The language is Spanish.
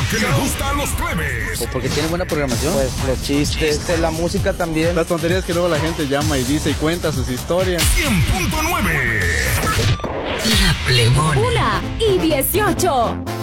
que le gusta a los plebes. O porque tiene buena programación. Pues los chistes, la música también. Las tonterías que luego la gente llama y dice y cuenta sus historias. 100.9. La Plebona. 1:18.